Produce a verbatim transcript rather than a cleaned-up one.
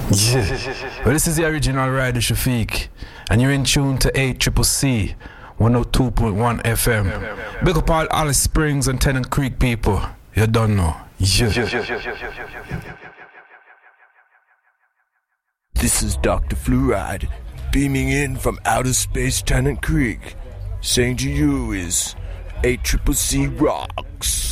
Yeah. Well, this is the original Rider Shafiq, and you're in tune to eight C C C, one oh two point one F M. Big up all Alice Springs and Tennant Creek people. You don't know. Yeah. This is Doctor Fluoride, beaming in from outer space Tennant Creek. Saying to you is eight C C C rocks.